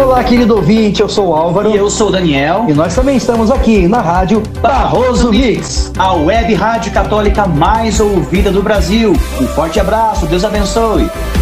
Olá, querido ouvinte, eu sou o Álvaro. E eu sou o Daniel. E nós também estamos aqui na rádio Barroso Mix, a web rádio católica mais ouvida do Brasil. Um forte abraço, Deus abençoe.